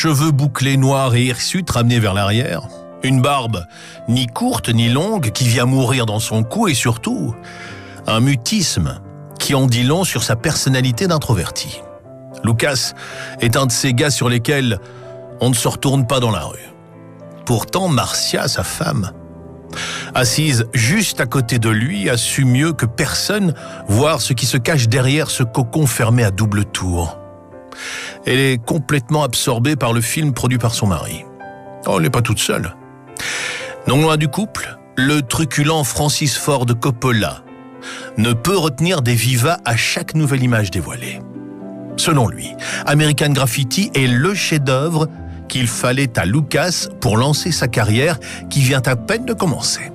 cheveux bouclés noirs et hirsutes ramenés vers l'arrière, une barbe ni courte ni longue qui vient mourir dans son cou et surtout un mutisme qui en dit long sur sa personnalité d'introverti. Lucas est un de ces gars sur lesquels on ne se retourne pas dans la rue. Pourtant, Marcia, sa femme, assise juste à côté de lui, a su mieux que personne voir ce qui se cache derrière ce cocon fermé à double tour. Elle est complètement absorbée par le film produit par son mari. Oh, elle n'est pas toute seule. Non loin du couple, le truculent Francis Ford Coppola ne peut retenir des vivas à chaque nouvelle image dévoilée. Selon lui, American Graffiti est le chef-d'œuvre qu'il fallait à Lucas pour lancer sa carrière qui vient à peine de commencer.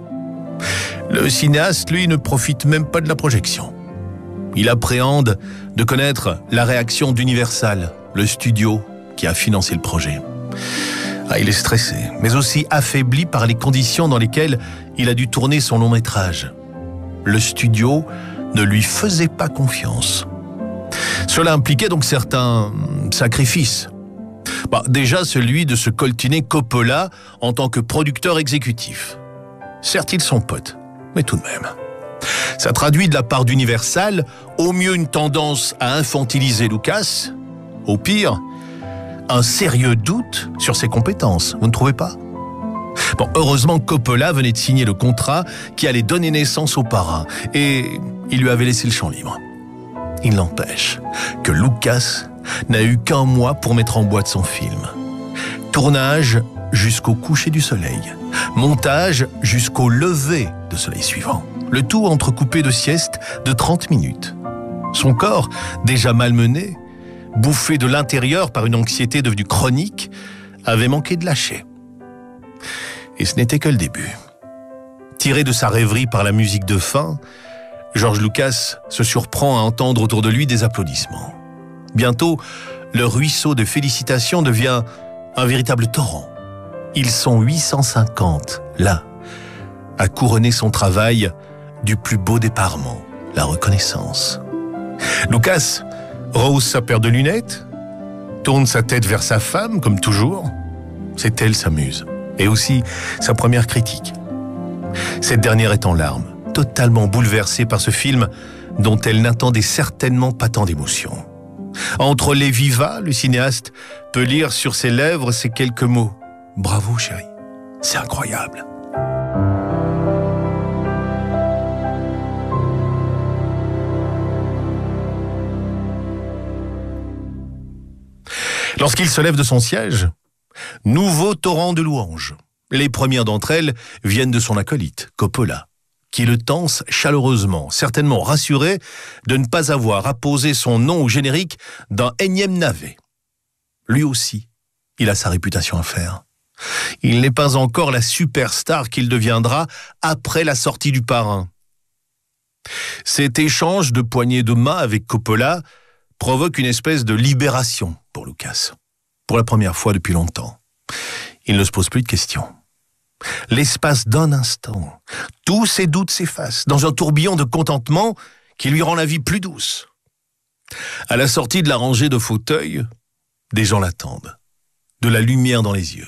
Le cinéaste, lui, ne profite même pas de la projection. Il appréhende de connaître la réaction d'Universal, le studio qui a financé le projet. Il est stressé, mais aussi affaibli par les conditions dans lesquelles il a dû tourner son long métrage. Le studio ne lui faisait pas confiance. Cela impliquait donc certains sacrifices. Déjà celui de se coltiner Coppola en tant que producteur exécutif. Certes, ils sont potes, mais tout de même. Ça traduit de la part d'Universal, au mieux une tendance à infantiliser Lucas, au pire, un sérieux doute sur ses compétences, vous ne trouvez pas ? Heureusement, Coppola venait de signer le contrat qui allait donner naissance au parrain, et il lui avait laissé le champ libre. Il n'empêche que Lucas n'a eu qu'un mois pour mettre en boîte son film. Tournage jusqu'au coucher du soleil. Montage jusqu'au lever de soleil suivant. Le tout entrecoupé de siestes de 30 minutes. Son corps, déjà malmené, bouffé de l'intérieur par une anxiété devenue chronique, avait manqué de lâcher. Et ce n'était que le début. Tiré de sa rêverie par la musique de fin, George Lucas se surprend à entendre autour de lui des applaudissements. Bientôt, le ruisseau de félicitations devient un véritable torrent. Ils sont 850, là, à couronner son travail du plus beau des parements, la reconnaissance. Lucas rehausse sa paire de lunettes, tourne sa tête vers sa femme, comme toujours. C'est elle sa muse, et aussi sa première critique. Cette dernière est en larmes, totalement bouleversée par ce film dont elle n'attendait certainement pas tant d'émotion. Entre les vivas, le cinéaste peut lire sur ses lèvres ces quelques mots. « Bravo, chérie, c'est incroyable ». Lorsqu'il se lève de son siège, nouveau torrent de louanges. Les premières d'entre elles viennent de son acolyte, Coppola, qui le tense chaleureusement, certainement rassuré de ne pas avoir apposé son nom au générique d'un énième navet. Lui aussi, il a sa réputation à faire. Il n'est pas encore la superstar qu'il deviendra après la sortie du Parrain. Cet échange de poignées de main avec Coppola provoque une espèce de libération pour Lucas. Pour la première fois depuis longtemps. Il ne se pose plus de questions. L'espace d'un instant, tous ses doutes s'effacent dans un tourbillon de contentement qui lui rend la vie plus douce. À la sortie de la rangée de fauteuils, des gens l'attendent, de la lumière dans les yeux.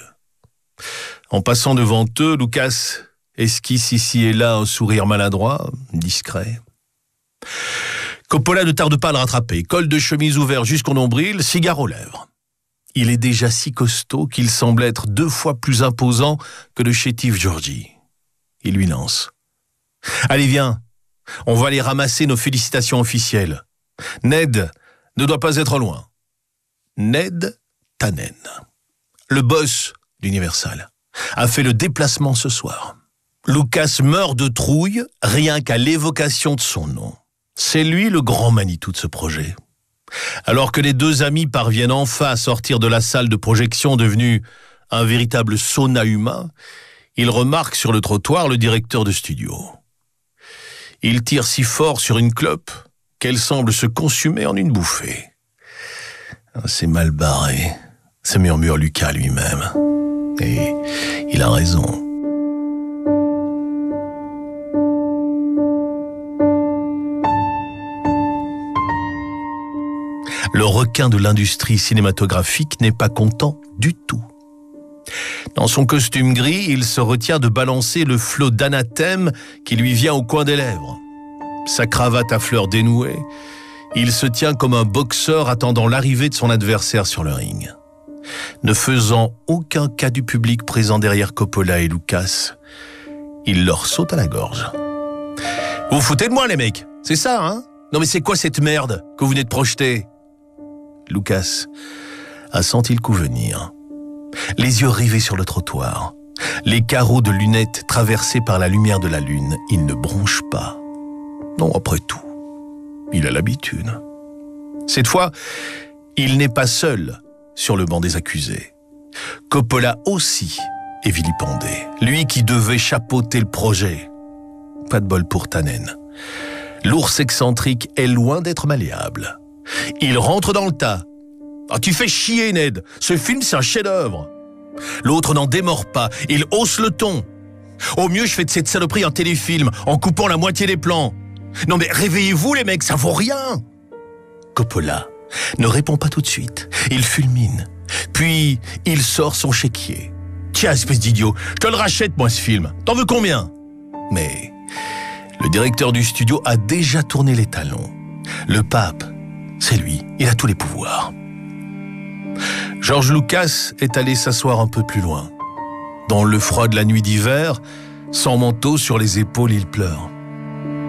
En passant devant eux, Lucas esquisse ici et là un sourire maladroit, discret. Coppola ne tarde pas à le rattraper, col de chemise ouvert jusqu'au nombril, cigare aux lèvres. Il est déjà si costaud qu'il semble être 2 fois plus imposant que le chétif Georgie. Il lui lance. « Allez, viens, on va aller ramasser nos félicitations officielles. Ned ne doit pas être loin. » Ned Tannen, le boss d'Universal, a fait le déplacement ce soir. Lucas meurt de trouille rien qu'à l'évocation de son nom. C'est lui le grand Manitou de ce projet. Alors que les 2 amis parviennent enfin à sortir de la salle de projection devenue un véritable sauna humain, il remarque sur le trottoir le directeur de studio. Il tire si fort sur une clope qu'elle semble se consumer en une bouffée. « C'est mal barré », se murmure Lucas lui-même. Et il a raison. Le requin de l'industrie cinématographique n'est pas content du tout. Dans son costume gris, il se retient de balancer le flot d'anathème qui lui vient au coin des lèvres. Sa cravate à fleurs dénouée, il se tient comme un boxeur attendant l'arrivée de son adversaire sur le ring. Ne faisant aucun cas du public présent derrière Coppola et Lucas, il leur saute à la gorge. « Vous vous foutez de moi, les mecs, c'est ça, hein? Non mais c'est quoi cette merde que vous venez de projeter ?» Lucas a senti le coup venir. Les yeux rivés sur le trottoir, les carreaux de lunettes traversés par la lumière de la lune, il ne bronche pas. Non, après tout, il a l'habitude. Cette fois, il n'est pas seul sur le banc des accusés. Coppola aussi est vilipendé, lui qui devait chapeauter le projet. Pas de bol pour Tannen. L'ours excentrique est loin d'être malléable. Il rentre dans le tas. « Ah, tu fais chier, Ned. Ce film, c'est un chef-d'œuvre. » L'autre n'en démord pas. Il hausse le ton. « Au mieux, je fais de cette saloperie un téléfilm en coupant la moitié des plans. Non mais réveillez-vous, les mecs, ça vaut rien. » Coppola ne répond pas tout de suite. Il fulmine. Puis, il sort son chéquier. « Tiens, espèce d'idiot, je te le rachète, moi, ce film. T'en veux combien ?» Mais le directeur du studio a déjà tourné les talons. Le pape, c'est lui. Il a tous les pouvoirs. George Lucas est allé s'asseoir un peu plus loin. Dans le froid de la nuit d'hiver, sans manteau sur les épaules, il pleure.